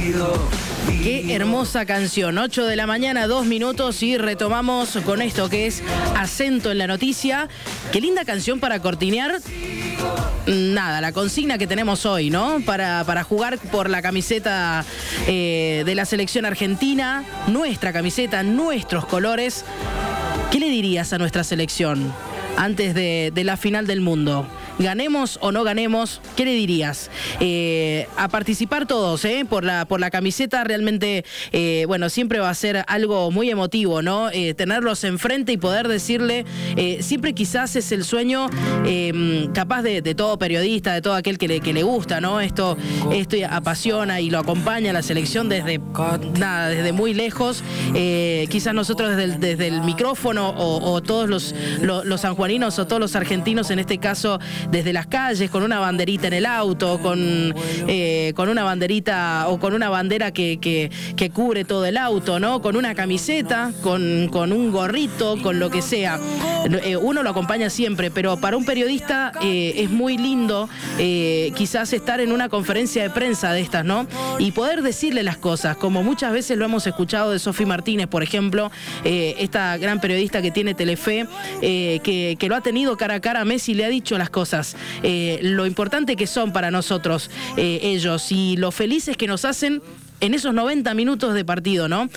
Qué hermosa canción, 8 de la mañana, 2 minutos y retomamos con esto que es Acento en la Noticia. Qué linda canción para cortinear. Nada, la consigna que tenemos hoy, ¿no? Para jugar por la camiseta de la selección argentina, nuestra camiseta, nuestros colores. ¿Qué le dirías a nuestra selección antes de la final del mundo? Ganemos o no ganemos, ¿qué le dirías? A participar todos, por la camiseta realmente, bueno, siempre va a ser algo muy emotivo, ¿no? Tenerlos enfrente y poder decirle, siempre quizás es el sueño capaz de todo periodista, de todo aquel que le gusta, ¿no? Esto apasiona y lo acompaña a la selección desde muy lejos. Quizás nosotros desde el micrófono o todos los sanjuaninos o todos los argentinos en este caso desde las calles, con una banderita en el auto, con una banderita o con una bandera que cubre todo el auto, ¿no? Con una camiseta, con un gorrito, con lo que sea. Uno lo acompaña siempre, pero para un periodista es muy lindo quizás estar en una conferencia de prensa de estas, ¿no? Y poder decirle las cosas, como muchas veces lo hemos escuchado de Sofi Martínez, por ejemplo, esta gran periodista que tiene Telefe, que lo ha tenido cara a cara a Messi y le ha dicho las cosas. Lo importante que son para nosotros ellos y lo felices que nos hacen en esos 90 minutos de partido, ¿no?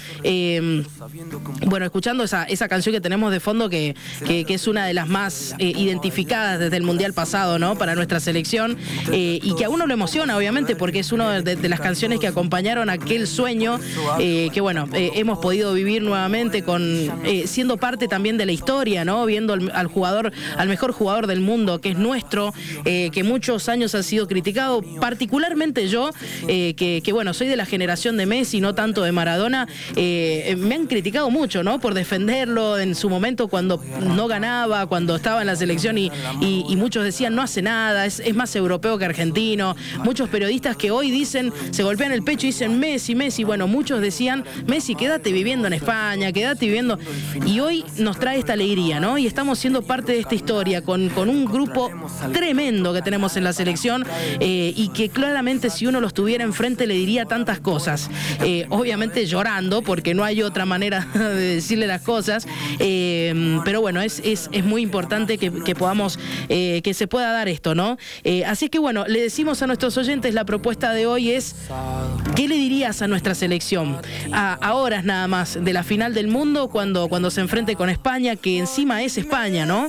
Bueno, escuchando esa canción que tenemos de fondo que es una de las más identificadas desde el Mundial pasado, ¿no? Para nuestra selección y que a uno lo emociona, obviamente, porque es una de las canciones que acompañaron aquel sueño que, bueno, hemos podido vivir nuevamente siendo parte también de la historia, ¿no? Viendo al mejor jugador del mundo, que es nuestro, que muchos años ha sido criticado, particularmente yo, que bueno, soy de la generación de Messi, no tanto de Maradona. Me han criticado mucho, ¿no? Por defenderlo en su momento cuando no ganaba, cuando estaba en la selección y muchos decían no hace nada, es más europeo que argentino. Muchos periodistas que hoy dicen, se golpean el pecho y dicen Messi. Bueno, muchos decían Messi, quédate viviendo en España, quédate viviendo. Y hoy nos trae esta alegría, ¿no? Y estamos siendo parte de esta historia con un grupo tremendo que tenemos en la selección y que claramente si uno los tuviera enfrente le diría tantas cosas. Obviamente llorando, porque no hay otra manera de decirle las cosas, pero bueno, es muy importante que podamos, que se pueda dar esto, ¿no? Así es que bueno, le decimos a nuestros oyentes, la propuesta de hoy es, ¿qué le dirías a nuestra selección? A horas nada más de la final del mundo, cuando se enfrente con España, que encima es España, ¿no?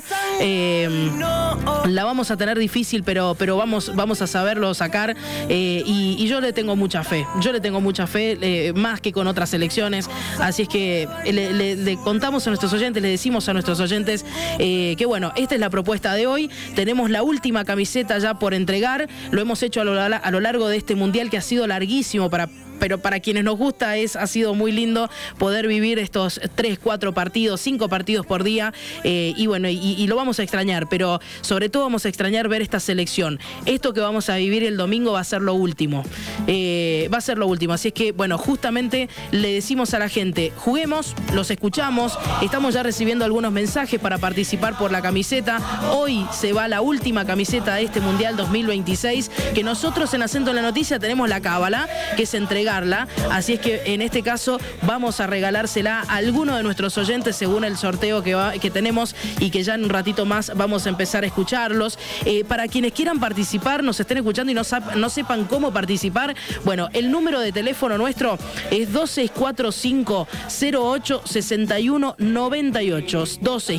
La vamos a tener difícil, pero vamos a saberlo sacar, y yo le tengo mucha fe, más que con otras selecciones. Así es que le contamos a nuestros oyentes, le decimos a nuestros oyentes que bueno, esta es la propuesta de hoy. Tenemos la última camiseta ya por entregar, lo hemos hecho a lo largo de este mundial que ha sido larguísimo pero para quienes nos gusta ha sido muy lindo poder vivir estos 3, 4 partidos, 5 partidos por día, y bueno, y lo vamos a extrañar, pero sobre todo vamos a extrañar ver esta selección. Esto que vamos a vivir el domingo va a ser lo último, así es que bueno, justamente le decimos a la gente, juguemos, los escuchamos, estamos ya recibiendo algunos mensajes para participar por la camiseta. Hoy se va la última camiseta de este Mundial 2026, que nosotros en Acento en la Noticia tenemos la cábala, que es entregarla, así es que en este caso vamos a regalársela a alguno de nuestros oyentes según el sorteo que tenemos y que ya en un ratito más vamos a empezar a escucharlos. Para quienes quieran participar, nos estén escuchando y no sepan cómo participar, bueno, el número de teléfono nuestro es 2645-086198,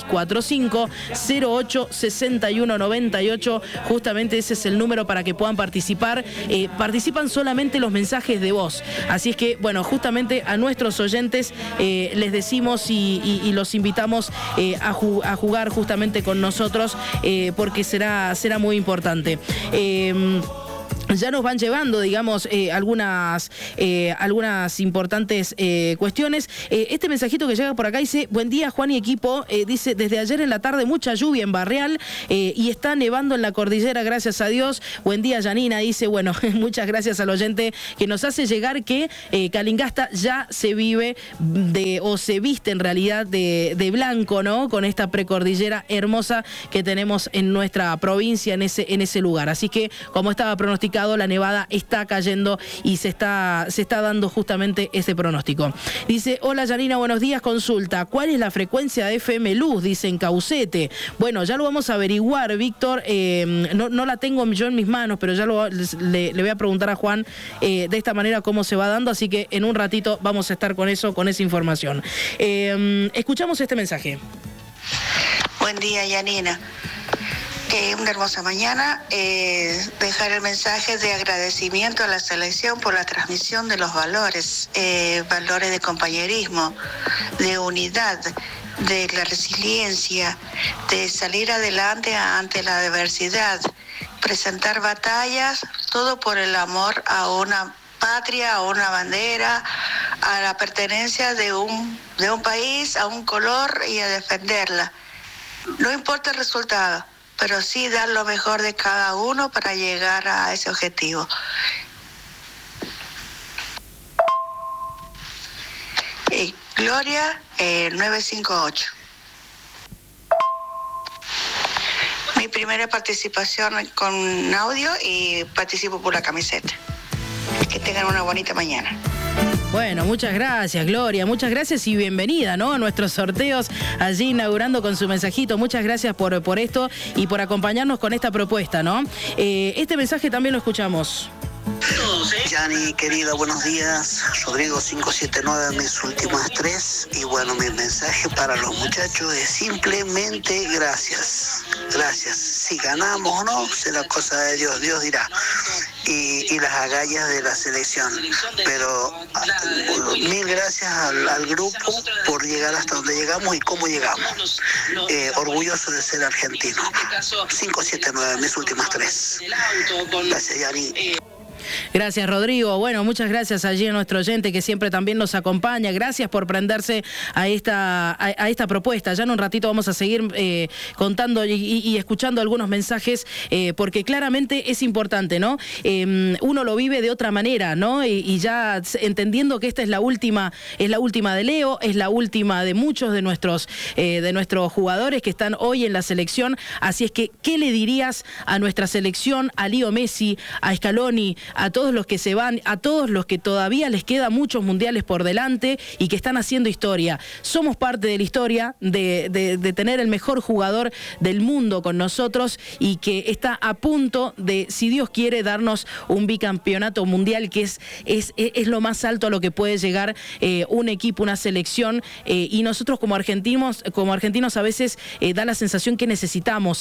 2645-086198, justamente ese es el número para que puedan participar. Participan solamente los mensajes de voz, así es que bueno, justamente a nuestros oyentes les decimos y los invitamos a jugar justamente con nosotros, porque será muy importante. Ya nos van llevando, digamos, algunas importantes cuestiones. Este mensajito que llega por acá dice: buen día, Juan y equipo. Dice: desde ayer en la tarde mucha lluvia en Barreal y está nevando en la cordillera, gracias a Dios. Buen día, Janina. Dice, bueno, muchas gracias al oyente que nos hace llegar que Calingasta ya se vive o se viste en realidad de blanco, ¿no? Con esta precordillera hermosa que tenemos en nuestra provincia, en ese lugar. Así que, como estaba pronosticado pronosticado, la nevada está cayendo y se está dando justamente ese pronóstico. Dice, hola Yanina, buenos días, consulta, ¿cuál es la frecuencia de FM Luz? Dice en Caucete. Bueno, ya lo vamos a averiguar, Víctor, no la tengo yo en mis manos, pero ya le voy a preguntar a Juan de esta manera cómo se va dando, así que en un ratito vamos a estar con eso, con esa información. Escuchamos este mensaje. Buen día, Yanina. Una hermosa mañana. Dejar el mensaje de agradecimiento a la selección por la transmisión de los valores, valores de compañerismo, de unidad, de la resiliencia, de salir adelante ante la adversidad, presentar batallas, todo por el amor a una patria, a una bandera, a la pertenencia de un país, a un color y a defenderla. No importa el resultado, pero sí dar lo mejor de cada uno para llegar a ese objetivo. Gloria 958. Mi primera participación con audio y participo por la camiseta. Que tengan una bonita mañana. Bueno, muchas gracias, Gloria, muchas gracias y bienvenida, ¿no?, a nuestros sorteos, allí inaugurando con su mensajito. Muchas gracias por esto y por acompañarnos con esta propuesta, ¿no? Este mensaje también lo escuchamos. Yani, querida, buenos días. Rodrigo 579, mis últimas 3. Y bueno, mi mensaje para los muchachos es simplemente gracias. Gracias. Si ganamos o no, será cosa de Dios, Dios dirá. Y las agallas de la selección. Pero mil gracias al grupo por llegar hasta donde llegamos y cómo llegamos. Orgulloso de ser argentino. 579, mis últimas 3. Gracias, Yani. Gracias, Rodrigo. Bueno, muchas gracias allí a nuestro oyente que siempre también nos acompaña. Gracias por prenderse a esta propuesta. Ya en un ratito vamos a seguir contando y escuchando algunos mensajes porque claramente es importante, ¿no? Uno lo vive de otra manera, ¿no? Y ya entendiendo que esta es la última de Leo, es la última de muchos de nuestros jugadores que están hoy en la selección. Así es que, ¿qué le dirías a nuestra selección, a Leo Messi, a Scaloni, a todos los que se van, a todos los que todavía les quedan muchos mundiales por delante y que están haciendo historia? Somos parte de la historia de tener el mejor jugador del mundo con nosotros y que está a punto de, si Dios quiere, darnos un bicampeonato mundial, que es lo más alto a lo que puede llegar un equipo, una selección, y nosotros como argentinos a veces da la sensación que necesitamos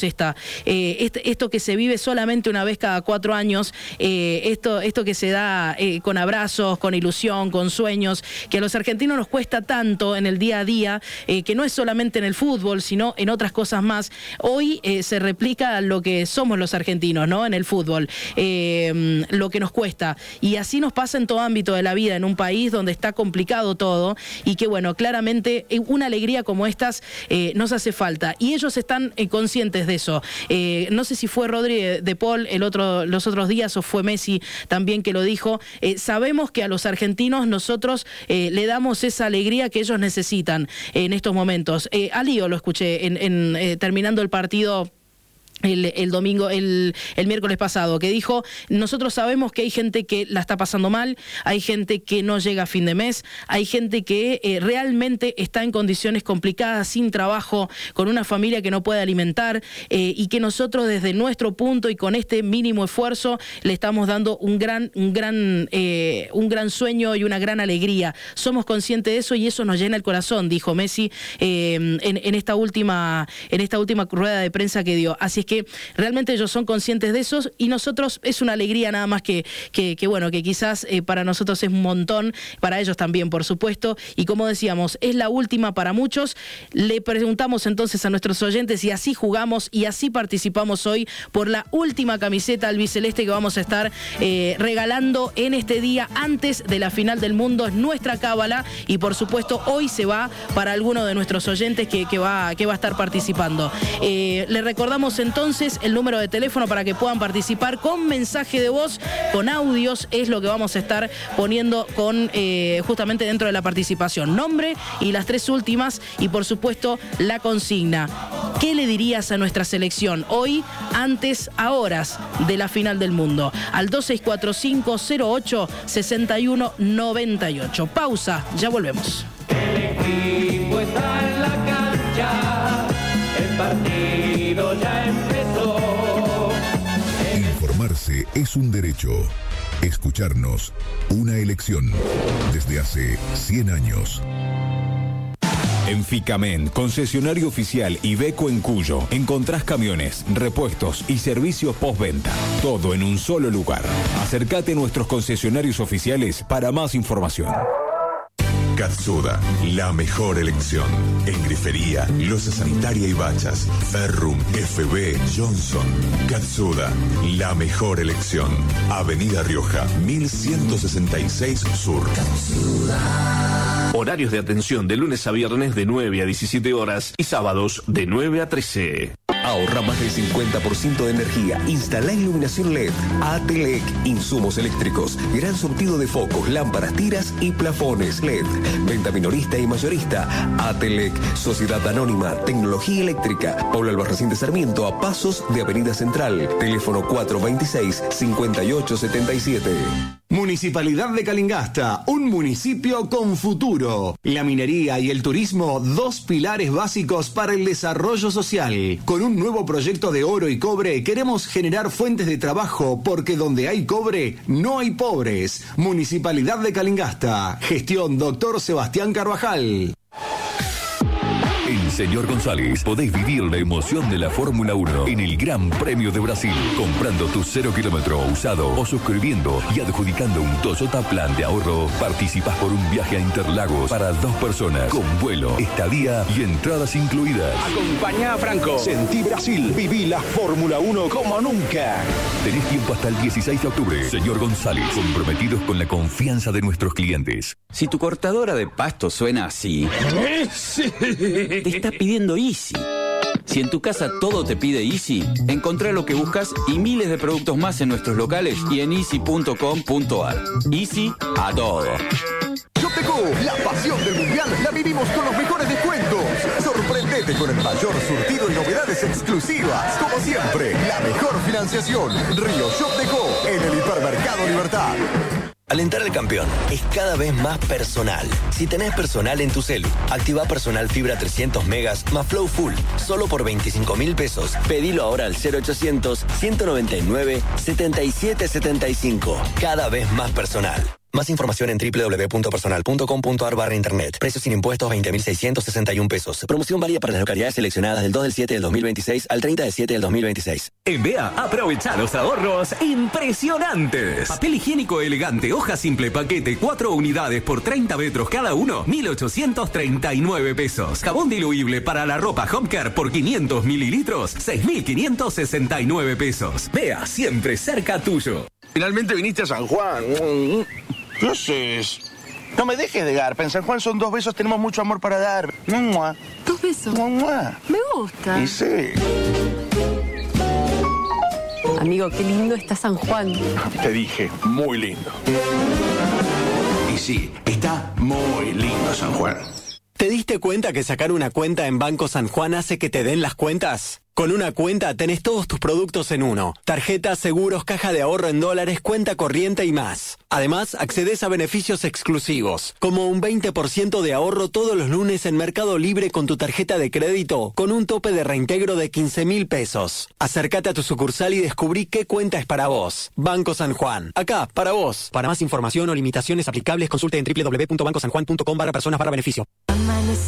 esto que se vive solamente una vez cada 4 años, esto que se da con abrazos, con ilusión, con sueños, que a los argentinos nos cuesta tanto en el día a día, que no es solamente en el fútbol, sino en otras cosas más. Hoy se replica lo que somos los argentinos, ¿no?, en el fútbol, lo que nos cuesta. Y así nos pasa en todo ámbito de la vida, en un país donde está complicado todo y que, bueno, claramente una alegría como estas nos hace falta. Y ellos están conscientes de eso. No sé si fue Rodri de Paul los otros días o fue Messi también que lo dijo. Sabemos que a los argentinos nosotros le damos esa alegría que ellos necesitan en estos momentos. A Lío lo escuché terminando el partido el domingo, el miércoles pasado, que dijo: nosotros sabemos que hay gente que la está pasando mal, hay gente que no llega a fin de mes, hay gente que realmente está en condiciones complicadas, sin trabajo, con una familia que no puede alimentar, y que nosotros desde nuestro punto y con este mínimo esfuerzo le estamos dando un gran sueño y una gran alegría. Somos conscientes de eso y eso nos llena el corazón, dijo Messi en esta última rueda de prensa que dio. Así es que realmente ellos son conscientes de eso y nosotros es una alegría nada más que bueno, que quizás para nosotros es un montón, para ellos también, por supuesto, y como decíamos, es la última para muchos. Le preguntamos entonces a nuestros oyentes y así jugamos y así participamos hoy por la última camiseta albiceleste que vamos a estar regalando en este día antes de la final del mundo. Es nuestra cábala y por supuesto hoy se va para alguno de nuestros oyentes que va a estar participando. Le recordamos entonces el número de teléfono para que puedan participar con mensaje de voz, con audios, es lo que vamos a estar poniendo justamente dentro de la participación. Nombre y las 3 últimas y por supuesto la consigna. ¿Qué le dirías a nuestra selección hoy, antes, a horas de la final del mundo? Al 2645-08-6198. Pausa, ya volvemos. El equipo está en la cancha, el partido ya empezó. Informarse es un derecho. Escucharnos, una elección. Desde hace 100 años. En Ficamen, concesionario oficial Iveco en Cuyo, encontrás camiones, repuestos y servicios postventa. Todo en un solo lugar. Acércate a nuestros concesionarios oficiales para más información. Katsuda, la mejor elección. En grifería, loza sanitaria y bachas. Ferrum, FB, Johnson. Katsuda, la mejor elección. Avenida Rioja, 1166 Sur. Katsuda. Horarios de atención de lunes a viernes de 9 a 17 horas y sábados de 9 a 13. Ahorra más del 50% de energía. Instala iluminación LED. ATLEC. Insumos eléctricos. Gran surtido de focos, lámparas, tiras y plafones LED. Venta minorista y mayorista. ATLEC. Sociedad Anónima. Tecnología Eléctrica. Paula Albarracín de Sarmiento, a pasos de Avenida Central. Teléfono 426-5877. Municipalidad de Calingasta, un municipio con futuro. La minería y el turismo, dos pilares básicos para el desarrollo social. Con un nuevo proyecto de oro y cobre, queremos generar fuentes de trabajo, porque donde hay cobre, no hay pobres. Municipalidad de Calingasta. Gestión Dr. Sebastián Carvajal. En Señor González podéis vivir la emoción de la Fórmula 1 en el Gran Premio de Brasil, comprando tu 0 kilómetro usado o suscribiendo y adjudicando un Toyota Plan de ahorro. Participas por un viaje a Interlagos para 2 personas, con vuelo, estadía y entradas incluidas. Acompañá a Franco. Sentí Brasil. Viví la Fórmula 1 como nunca. Tenés tiempo hasta el 16 de octubre. Señor González, comprometidos con la confianza de nuestros clientes. Si tu cortadora de pasto suena así, te está pidiendo Easy. Si en tu casa todo te pide Easy, encontrá lo que buscas y miles de productos más en nuestros locales y en easy.com.ar. Easy a todo. Shopdeco, la pasión del mundial la vivimos con los mejores descuentos. Sorprendete con el mayor surtido y novedades exclusivas. Como siempre, la mejor financiación. Río Shopdeco, en el Hipermercado Libertad. Alentar al campeón es cada vez más personal. Si tenés personal en tu celu, activa personal fibra 300 megas más Flow Full, solo por 25.000 pesos. Pedilo ahora al 0800-199-7775. Cada vez más personal. Más información en www.personal.com.ar/internet. Precios sin impuestos 20.661 pesos. Promoción válida para las localidades seleccionadas del 2 del 7 del 2026 al 30 del 7 del 2026. En Bea, aprovecha los ahorros impresionantes. Papel higiénico elegante, hoja simple, paquete, 4 unidades por 30 metros cada uno, 1.839 pesos. Jabón diluible para la ropa Home Care por 500 mililitros, 6.569 pesos. Bea, siempre cerca tuyo. Finalmente viniste a San Juan. ¿Qué haces? No me dejes de garpa. En San Juan son 2 besos, tenemos mucho amor para dar. 2 besos. Me gusta. Y sí. Amigo, qué lindo está San Juan. Te dije, muy lindo. Y sí, está muy lindo San Juan. ¿Te diste cuenta que sacar una cuenta en Banco San Juan hace que te den las cuentas? Con una cuenta tenés todos tus productos en uno. Tarjetas, seguros, caja de ahorro en dólares, cuenta corriente y más. Además, accedes a beneficios exclusivos, como un 20% de ahorro todos los lunes en Mercado Libre con tu tarjeta de crédito, con un tope de reintegro de 15.000 pesos. Acércate a tu sucursal y descubrí qué cuenta es para vos. Banco San Juan. Acá, para vos. Para más información o limitaciones aplicables, consulte en www.bancosanjuan.com/personas/beneficio.